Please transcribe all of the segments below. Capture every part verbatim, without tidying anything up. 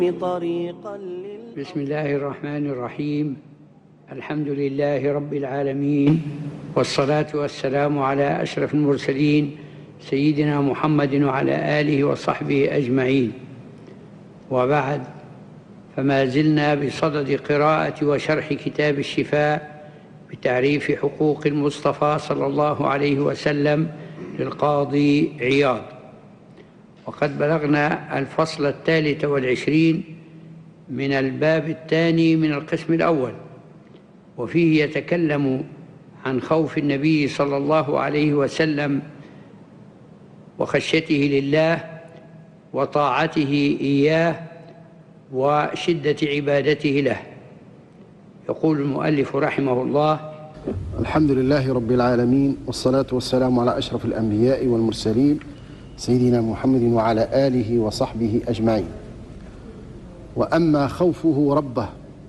طريقا لل... بسم الله الرحمن الرحيم. الحمد لله رب العالمين، والصلاة والسلام على أشرف المرسلين سيدنا محمد وعلى آله وصحبه أجمعين. وبعد، فما زلنا بصدد قراءة وشرح كتاب الشفاء بتعريف حقوق المصطفى صلى الله عليه وسلم للقاضي عياض، وقد بلغنا الفصل الثالث والعشرين من الباب الثاني من القسم الأول، وفيه يتكلم عن خوف النبي صلى الله عليه وسلم وخشيته لله وطاعته إياه وشدة عبادته له. يقول المؤلف رحمه الله: الحمد لله رب العالمين، والصلاة والسلام على أشرف الأنبياء والمرسلين سيدنا محمد وعلى آله وصحبه أجمعين. وأما خوفه ربه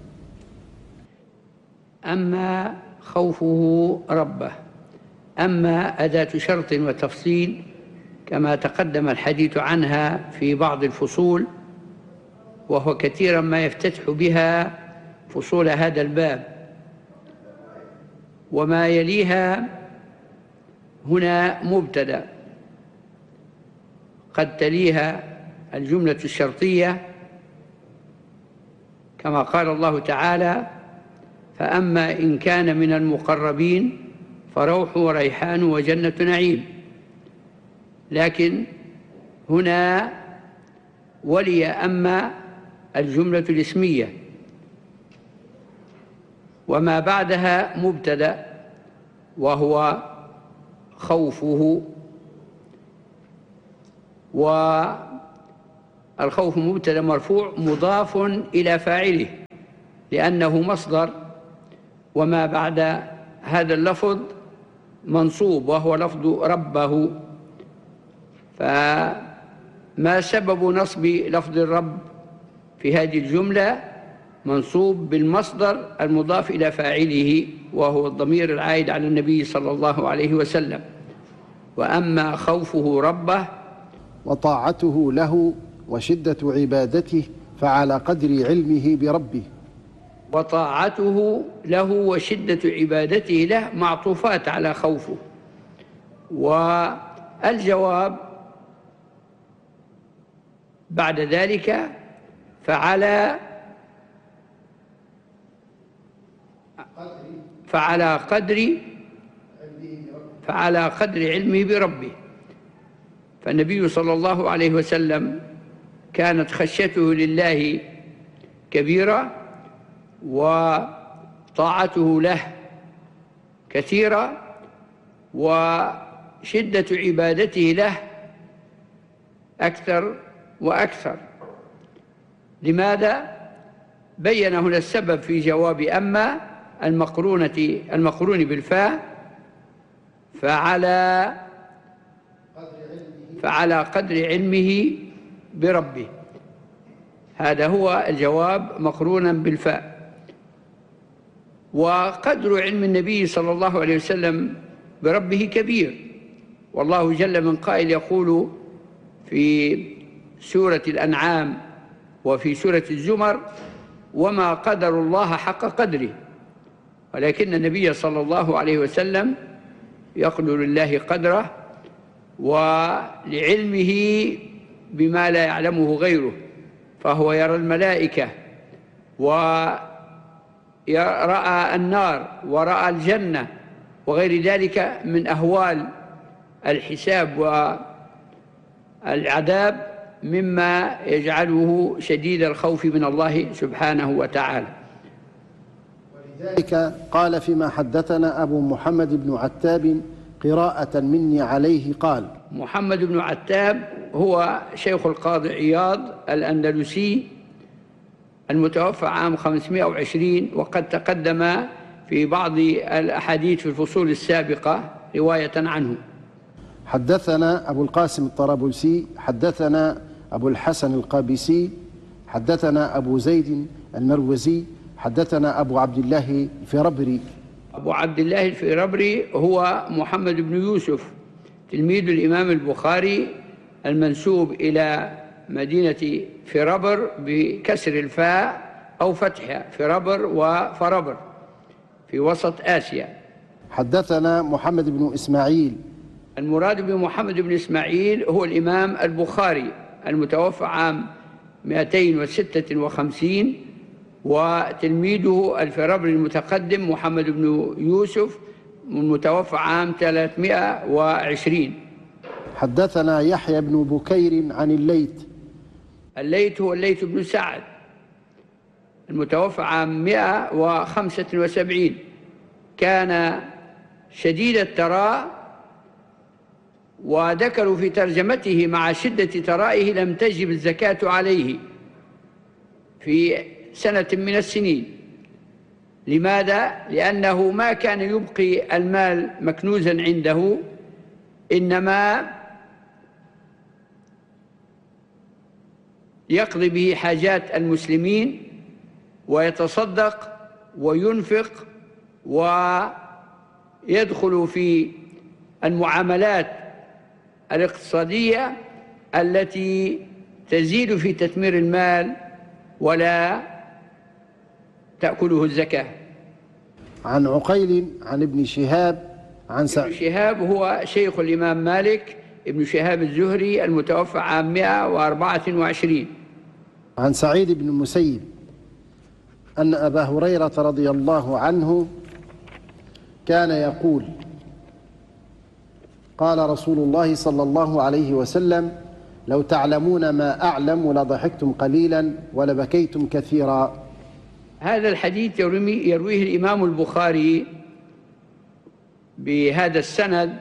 أما خوفه ربه أما أداة شرط وتفصيل كما تقدم الحديث عنها في بعض الفصول، وهو كثيرا ما يفتتح بها فصول هذا الباب. وما يليها هنا مبتدأ قد تليها الجملة الشرطية، كما قال الله تعالى: فأما إن كان من المقربين فروح وريحان وجنة نعيم. لكن هنا ولي أما الجملة الاسمية، وما بعدها مبتدأ وهو خوفه، والخوف مبتدأ مرفوع مضاف إلى فاعله لأنه مصدر، وما بعد هذا اللفظ منصوب وهو لفظ ربه. فما سبب نصب لفظ الرب في هذه الجملة؟ منصوب بالمصدر المضاف إلى فاعله وهو الضمير العائد على النبي صلى الله عليه وسلم. وأما خوفه ربه وطاعته له وشدة عبادته فعلى قدر علمه بربه. وطاعته له وشدة عبادته له معطوفات على خوفه، والجواب بعد ذلك فعلى فعلى قدر فعلى قدر علمه بربه. فالنبي صلى الله عليه وسلم كانت خشيته لله كبيرة، وطاعته له كثيرة، وشدة عبادته له أكثر وأكثر. لماذا؟ بين هنا السبب في جواب أما المقرونة المقرون بالفاء، فعلى فعلى قدر علمه بربه. هذا هو الجواب مقرونا بالفاء. وقدر علم النبي صلى الله عليه وسلم بربه كبير، والله جل من قائل يقول في سورة الأنعام وفي سورة الزمر: وما قدر الله حق قدره. ولكن النبي صلى الله عليه وسلم يقدر لله قدره ولعلمه بما لا يعلمه غيره، فهو يرى الملائكة ورأى النار ورأى الجنة وغير ذلك من أهوال الحساب والعذاب، مما يجعله شديد الخوف من الله سبحانه وتعالى. ولذلك قال فيما حدثنا أبو محمد بن عتاب قراءة مني عليه قال: محمد بن عتاب هو شيخ القاضي عياض الأندلسي المتوفى عام خمسمائة وعشرين، وقد تقدم في بعض الأحاديث في الفصول السابقة رواية عنه. حدثنا أبو القاسم الطرابلسي حدثنا أبو الحسن القابسي حدثنا أبو زيد المروزي حدثنا أبو عبد الله الفربري. أبو عبد الله الفربري هو محمد بن يوسف تلميذ الإمام البخاري المنسوب إلى مدينة فربر بكسر الفاء أو فتحها، فربر وفربر في وسط آسيا. حدثنا محمد بن إسماعيل. المراد بمحمد بن إسماعيل هو الإمام البخاري المتوفى عام مئتين وستة وخمسين، وتلميذه الفربري المتقدم محمد بن يوسف المتوفى عام ثلاثمائة وعشرين. حدثنا يحيى بن بكير عن الليث. الليث هو الليث بن سعد المتوفى عام مئة وخمسة وسبعين، كان شديد التراء، وذكروا في ترجمته مع شدة ترائه لم تجب الزكاة عليه في سنة من السنين. لماذا؟ لأنه ما كان يبقي المال مكنوزا عنده، إنما يقضي به حاجات المسلمين ويتصدق وينفق ويدخل في المعاملات الاقتصادية التي تزيد في تثمير المال ولا تأكله الزكاة. عن عقيل عن ابن شهاب عن سعد. ابن شهاب هو شيخ الإمام مالك ابن شهاب الزهري المتوفى عام مئة وأربعة وعشرين. عن سعيد بن المسيب أن أبا هريرة رضي الله عنه كان يقول: قال رسول الله صلى الله عليه وسلم: لو تعلمون ما أعلم لضحكتم قليلا ولبكيتم كثيرا. هذا الحديث يرويه الإمام البخاري بهذا السند،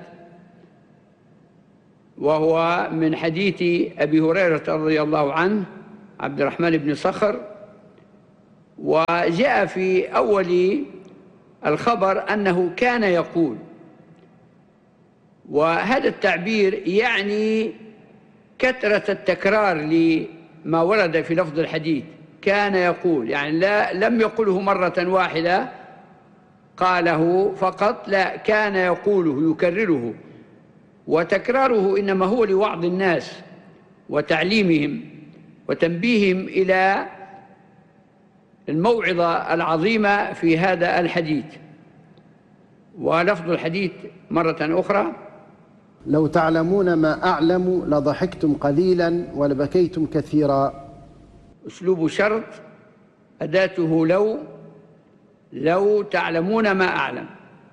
وهو من حديث أبي هريرة رضي الله عنه عبد الرحمن بن صخر، وجاء في أول الخبر أنه كان يقول، وهذا التعبير يعني كثرة التكرار لما ورد في لفظ الحديث. كان يقول يعني لا لم يقله مرة واحدة قاله فقط، لا، كان يقوله يكرره، وتكراره إنما هو لوعظ الناس وتعليمهم وتنبيههم إلى الموعظة العظيمة في هذا الحديث. ولفظ الحديث مرة أخرى: لو تعلمون ما أعلم لضحكتم قليلا ولبكيتم كثيرا. أسلوب شرط، أداته لو، لو تعلمون ما أعلم،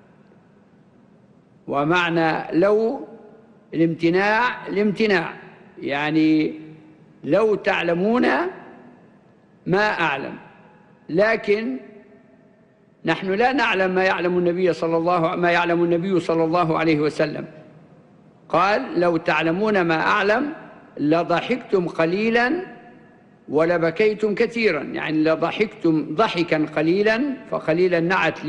ومعنى لو الامتناع، الامتناع يعني لو تعلمون ما أعلم، لكن نحن لا نعلم ما يعلم النبي صلى الله ما يعلم النبي صلى الله عليه وسلم. قال: لو تعلمون ما أعلم لضحكتم قليلا ولبكيتم كثيرا، يعني لضحكتم ضحكا قليلا، فقليلا نعت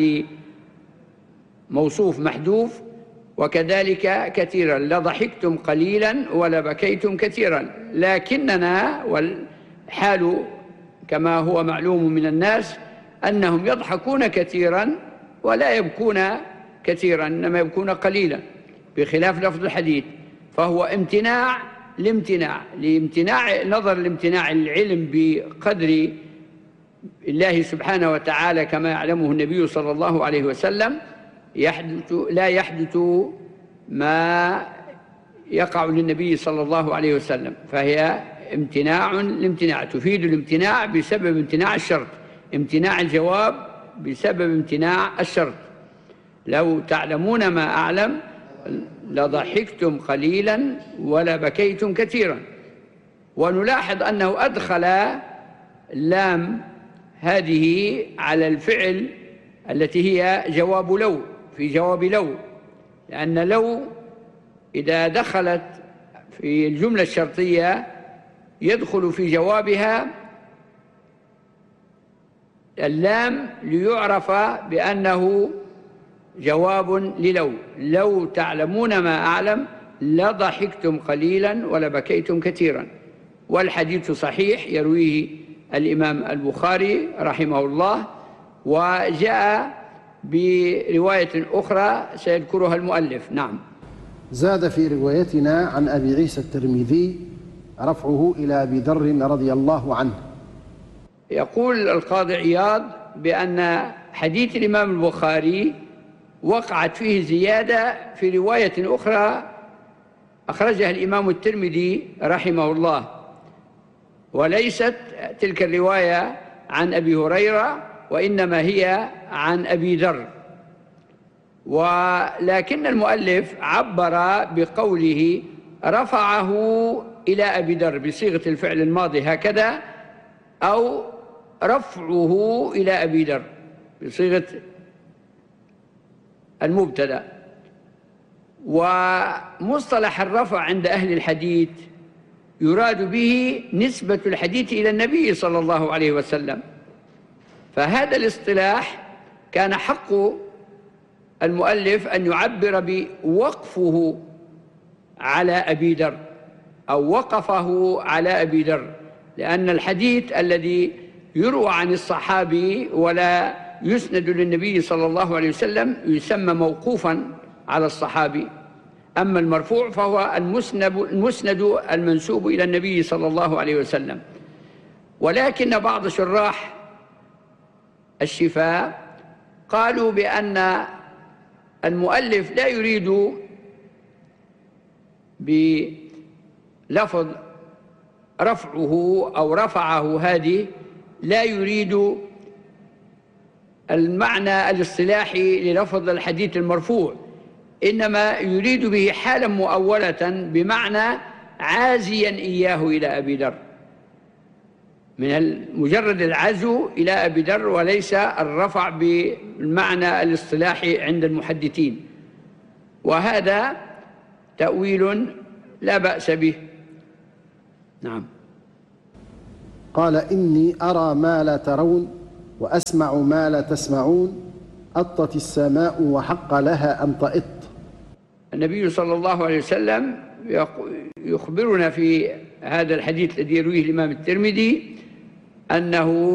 لموصوف محذوف، وكذلك كثيرا لضحكتم قليلا ولبكيتم كثيرا. لكننا والحال كما هو معلوم من الناس أنهم يضحكون كثيرا ولا يبكون كثيرا، إنما يبكون قليلا، بخلاف لفظ الحديث. فهو امتناع لامتناع، لامتناع نظر لامتناع العلم بقدر الله سبحانه وتعالى كما يعلمه النبي صلى الله عليه وسلم. يحدث لا يحدث ما يقع للنبي صلى الله عليه وسلم، فهي امتناع لامتناع، تفيد الامتناع بسبب امتناع الشرط، امتناع الجواب بسبب امتناع الشرط. لو تعلمون ما أعلم لضحكتم قليلا ولبكيتم كثيرا. ونلاحظ أنه أدخل اللام هذه على الفعل التي هي جواب لو، في جواب لو، لأن لو إذا دخلت في الجملة الشرطية يدخل في جوابها اللام ليعرف بأنه جواب للو. لو تعلمون ما أعلم لضحكتم قليلا ولبكيتم كثيرا. والحديث صحيح يرويه الإمام البخاري رحمه الله، وجاء برواية أخرى سيذكرها المؤلف. نعم. زاد في روايتنا عن أبي عيسى الترمذي رفعه إلى أبي ذر رضي الله عنه. يقول القاضي عياض بأن حديث الإمام البخاري وقعت فيه زيادة في رواية أخرى أخرجها الإمام الترمذي رحمه الله، وليست تلك الرواية عن أبي هريرة وإنما هي عن أبي ذر، ولكن المؤلف عبر بقوله رفعه إلى أبي ذر بصيغة الفعل الماضي هكذا، أو رفعه إلى أبي ذر بصيغة المبتدأ. ومصطلح الرفع عند أهل الحديث يراد به نسبة الحديث إلى النبي صلى الله عليه وسلم، فهذا الاصطلاح كان حق المؤلف أن يعبر بوقفه على أبي ذر أو وقفه على أبي ذر، لأن الحديث الذي يروى عن الصحابي ولا يسند للنبي صلى الله عليه وسلم يسمى موقوفا على الصحابي، أما المرفوع فهو المسند, المسند المنسوب إلى النبي صلى الله عليه وسلم. ولكن بعض شراح الشفاء قالوا بأن المؤلف لا يريد بلفظ رفعه أو رفعه هذه، لا يريد المعنى الاصطلاحي للفظ الحديث المرفوع، إنما يريد به حالا مؤولة بمعنى عازيا إياه إلى أبي ذر، من مجرد العزو إلى أبي ذر وليس الرفع بالمعنى الاصطلاحي عند المحدثين، وهذا تأويل لا بأس به. نعم. قال إني أرى ما لا ترون وأسمع ما لا تسمعون، أطت السماء وحق لها أن تئط. النبي صلى الله عليه وسلم يخبرنا في هذا الحديث الذي يرويه الإمام الترمذي أنه